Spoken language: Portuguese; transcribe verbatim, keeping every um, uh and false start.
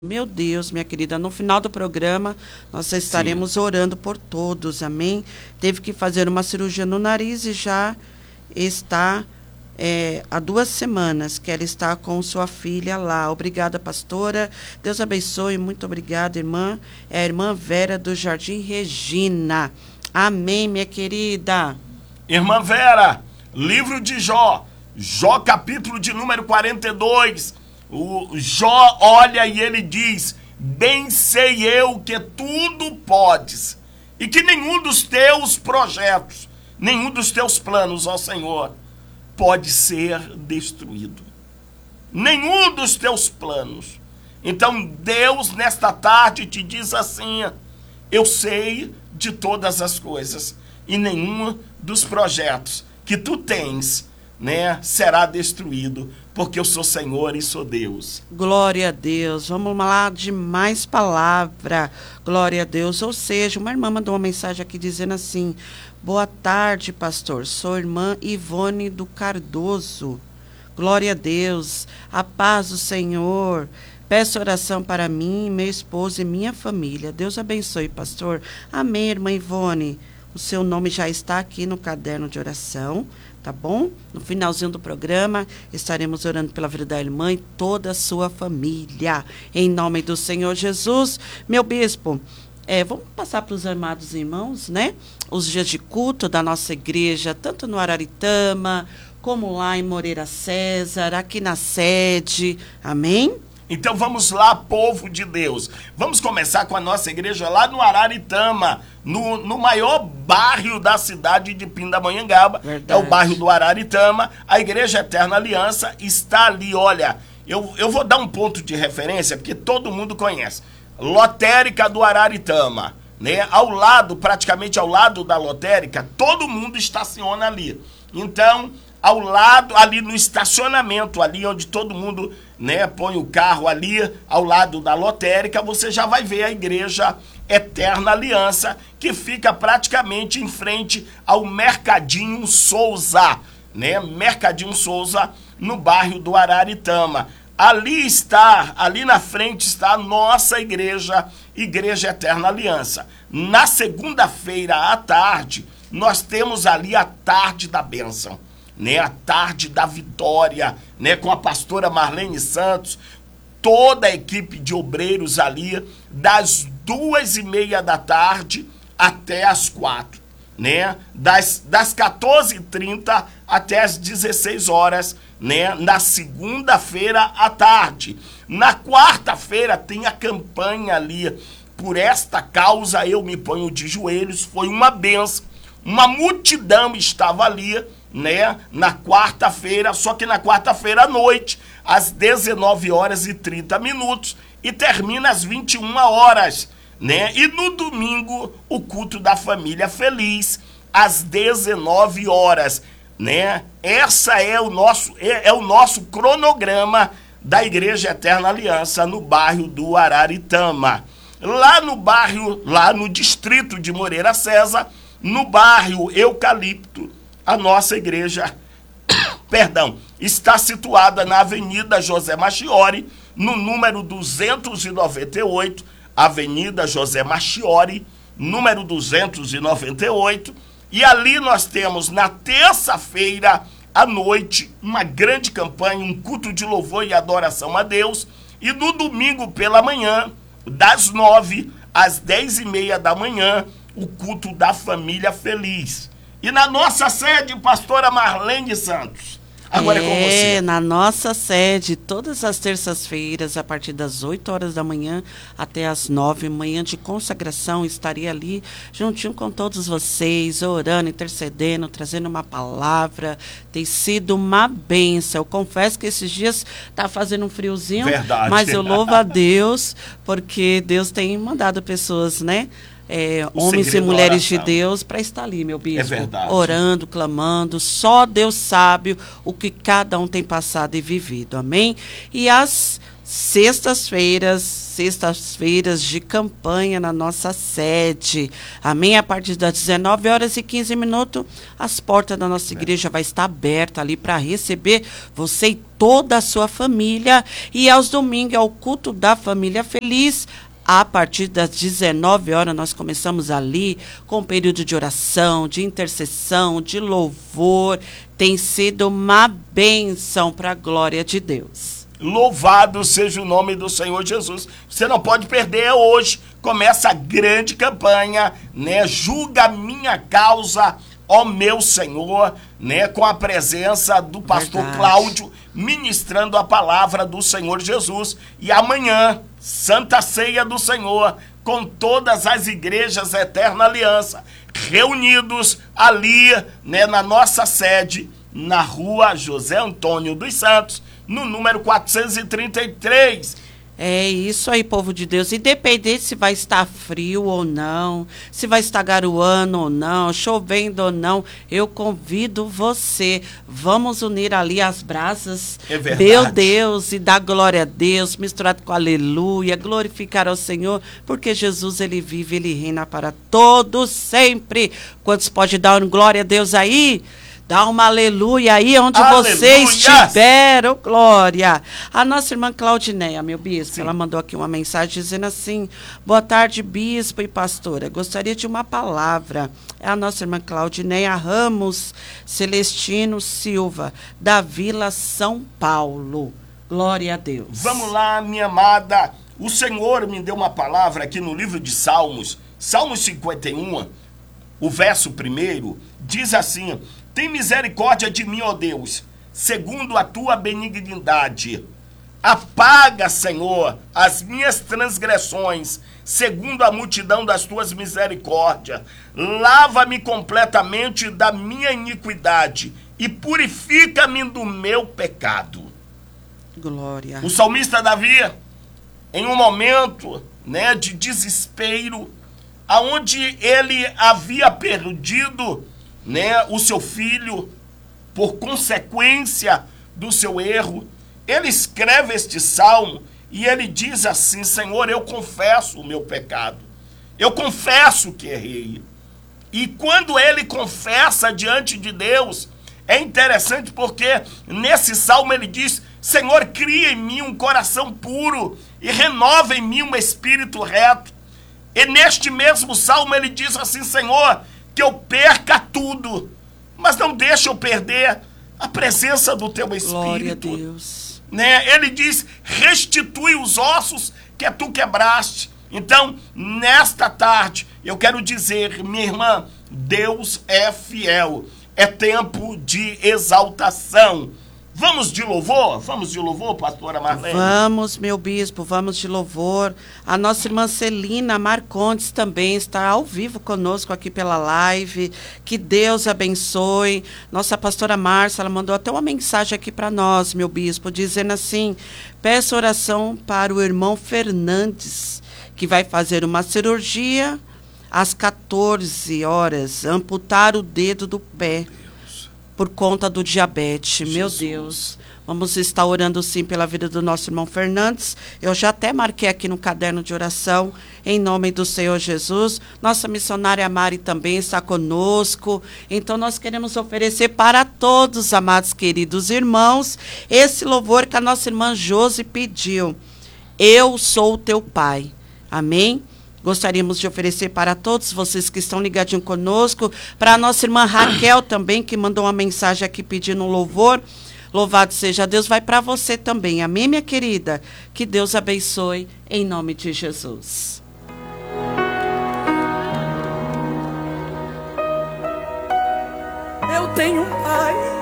Meu Deus, minha querida, no final do programa nós estaremos Sim. orando por todos, amém? Teve que fazer uma cirurgia no nariz e já está é, há duas semanas que ela está com sua filha lá. Obrigada, pastora. Deus abençoe, muito obrigada, irmã. É a irmã Vera do Jardim Regina. Amém, minha querida. Irmã Vera, livro de Jó, Jó capítulo de número quarenta e dois. O Jó olha e ele diz: bem sei eu que tudo podes, e que nenhum dos teus projetos, nenhum dos teus planos, ó Senhor, pode ser destruído. Nenhum dos teus planos. Então Deus nesta tarde te diz assim: eu sei de todas as coisas, e nenhum dos projetos que tu tens, né, será destruído, porque eu sou Senhor e sou Deus. Glória a Deus. Vamos lá de mais palavra. Glória a Deus. Ou seja, uma irmã mandou uma mensagem aqui dizendo assim: boa tarde, pastor. Sou irmã Ivone do Cardoso. Glória a Deus. A paz do Senhor. Peço oração para mim, meu esposo e minha família. Deus abençoe, pastor. Amém, irmã Ivone. O seu nome já está aqui no caderno de oração, tá bom? No finalzinho do programa, estaremos orando pela vida da irmã e toda a sua família. Em nome do Senhor Jesus. Meu bispo, é, vamos passar para os amados irmãos, né? Os dias de culto da nossa igreja, tanto no Araritama, como lá em Moreira César, aqui na sede. Amém? Então vamos lá, povo de Deus. Vamos começar com a nossa igreja lá no Araritama, no, no maior bairro da cidade de Pindamonhangaba. Verdade. É o bairro do Araritama. A Igreja Eterna Aliança está ali, olha. Eu, eu vou dar um ponto de referência, porque todo mundo conhece. Lotérica do Araritama, né? Ao lado, praticamente ao lado da lotérica, todo mundo estaciona ali. Então, ao lado, ali no estacionamento, ali onde todo mundo, né, põe o carro ali, ao lado da lotérica, você já vai ver a Igreja Eterna Aliança, que fica praticamente em frente ao Mercadinho Souza, né, Mercadinho Souza, no bairro do Araritama. Ali está, ali na frente está a nossa igreja, Igreja Eterna Aliança. Na segunda-feira à tarde, nós temos ali a Tarde da Bênção, né, a Tarde da Vitória, né, com a pastora Marlene Santos, toda a equipe de obreiros ali, das duas e meia da tarde até as quatro, né, das, das quatorze e trinta até as dezesseis horas, né, na segunda-feira à tarde. Na quarta-feira tem a campanha ali, por esta causa eu me ponho de joelhos, foi uma benção, uma multidão estava ali, né, na quarta-feira, só que na quarta-feira à noite, às dezenove horas e trinta minutos, e termina às vinte e uma horas, né, e no domingo, o culto da família feliz, às dezenove horas, né, essa é o nosso, é, é o nosso cronograma da Igreja Eterna Aliança, no bairro do Araritama. Lá no bairro, lá no distrito de Moreira César, no bairro Eucalipto, a nossa igreja, perdão, está situada na Avenida José Machiori, no número duzentos e noventa e oito, Avenida José Machiori, número duzentos e noventa e oito, e ali nós temos na terça-feira à noite uma grande campanha, um culto de louvor e adoração a Deus, e no domingo pela manhã, das nove às dez e meia da manhã, o culto da família feliz. E na nossa sede, pastora Marlene Santos. Agora é, é com você. É, na nossa sede, todas as terças-feiras, a partir das oito horas da manhã até as nove, manhã de consagração, estarei ali juntinho com todos vocês, orando, intercedendo, trazendo uma palavra. Tem sido uma bênção. Eu confesso que esses dias tá fazendo um friozinho, Verdade. Mas eu louvo a Deus, porque Deus tem mandado pessoas, né? É, homens e mulheres de Deus para estar ali, meu bispo, é verdade. Orando, clamando, só Deus sabe o que cada um tem passado e vivido, amém? E às sextas-feiras, sextas-feiras de campanha na nossa sede. Amém? A partir das dezenove horas e quinze minutos, as portas da nossa igreja vai estar aberta ali para receber você e toda a sua família. E aos domingos é o culto da família feliz. A partir das dezenove horas, nós começamos ali com um período de oração, de intercessão, de louvor. Tem sido uma bênção para a glória de Deus. Louvado seja o nome do Senhor Jesus. Você não pode perder hoje. Começa a grande campanha, né? Julga a minha causa, ó meu Senhor, né? Com a presença do pastor Verdade. Cláudio, ministrando a palavra do Senhor Jesus. E amanhã, Santa Ceia do Senhor, com todas as igrejas Eterna Aliança, reunidos ali, né? Na nossa sede, na rua José Antônio dos Santos, no número quatrocentos e trinta e três. É isso aí, povo de Deus. Independente se vai estar frio ou não, se vai estar garoando ou não, chovendo ou não, eu convido você. Vamos unir ali as brasas. É verdade. Meu Deus, e dar glória a Deus, misturado com aleluia, glorificar ao Senhor, porque Jesus, ele vive, ele reina para todos sempre. Quantos pode dar um glória a Deus aí? Dá uma aleluia aí onde aleluia. Você estiver, oh, glória. A nossa irmã Claudineia, meu bispo, Sim. ela mandou aqui uma mensagem dizendo assim: boa tarde, bispo e pastora. Gostaria de uma palavra. É a nossa irmã Claudineia Ramos Celestino Silva, da Vila São Paulo. Glória a Deus. Vamos lá, minha amada. O Senhor me deu uma palavra aqui no livro de Salmos, Salmos cinquenta e um, o verso primeiro, diz assim: tem misericórdia de mim, ó Deus, segundo a tua benignidade. Apaga, Senhor, as minhas transgressões, segundo a multidão das tuas misericórdias. Lava-me completamente da minha iniquidade e purifica-me do meu pecado. Glória. O salmista Davi, em um momento, né, de desespero, aonde ele havia perdido, né, o seu filho, por consequência do seu erro, ele escreve este salmo e ele diz assim: Senhor, eu confesso o meu pecado, eu confesso que errei. E quando ele confessa diante de Deus, é interessante porque nesse salmo ele diz: Senhor, cria em mim um coração puro e renova em mim um espírito reto. E neste mesmo salmo ele diz assim: Senhor, que eu perca tudo, mas não deixa eu perder a presença do teu Espírito. Glória a Deus. Né? Ele diz: restitui os ossos que tu quebraste. Então, nesta tarde, eu quero dizer, minha irmã, Deus é fiel. É tempo de exaltação. Vamos de louvor? Vamos de louvor, pastora Marlene? Vamos, meu bispo, vamos de louvor. A nossa irmã Celina Marcondes também está ao vivo conosco aqui pela live. Que Deus abençoe. Nossa pastora Márcia, ela mandou até uma mensagem aqui para nós, meu bispo, dizendo assim: peço oração para o irmão Fernandes, que vai fazer uma cirurgia às quatorze horas, amputar o dedo do pé por conta do diabetes. Jesus. Meu Deus, vamos estar orando sim pela vida do nosso irmão Fernandes. Eu já até marquei aqui no caderno de oração, em nome do Senhor Jesus. Nossa missionária Mari também está conosco. Então nós queremos oferecer para todos, amados queridos irmãos, esse louvor que a nossa irmã Josi pediu: eu sou o teu pai. Amém? Gostaríamos de oferecer para todos vocês que estão ligadinhos conosco, para a nossa irmã Raquel também, que mandou uma mensagem aqui pedindo um louvor. Louvado seja Deus, vai para você também. Amém, minha querida? Que Deus abençoe, em nome de Jesus. Eu tenho um pai